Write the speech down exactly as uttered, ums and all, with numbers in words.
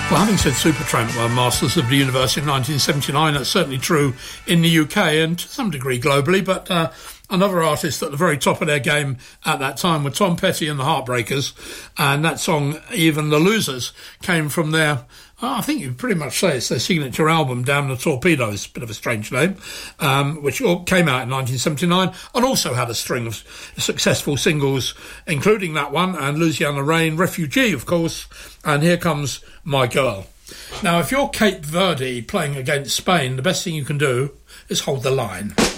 Well, having said Supertramp were masters of the universe in nineteen seventy-nine, that's certainly true in the U K and to some degree globally, but uh, another artist at the very top of their game at that time were Tom Petty and the Heartbreakers, and that song, Even the Losers, came from their, oh, I think you'd pretty much say it's their signature album, Damn the Torpedoes, bit of a strange name, um, which all came out in nineteen seventy-nine and also had a string of successful singles, including that one and Louisiana Rain, Refugee, of course, and Here Comes My Girl. Now, if you're Cape Verde playing against Spain, the best thing you can do is hold the line.